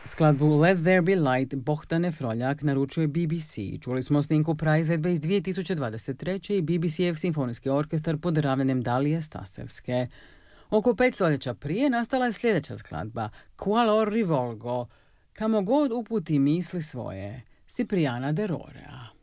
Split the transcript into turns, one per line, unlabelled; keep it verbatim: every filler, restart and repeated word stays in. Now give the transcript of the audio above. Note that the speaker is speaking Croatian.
Skladbu Let There Be Light Bohdane Froljak naručuje B B C. Čuli smo snimku praizvedbe iz dvije tisuće dvadeset treće i B B C-ev simfonijski orkestar pod ravnanjem Dalije Stasevske. Oko pet stoljeća prije nastala je sljedeća skladba Qualor rivolgo, kamo god uputi misli svoje, Cipriana de Rorea.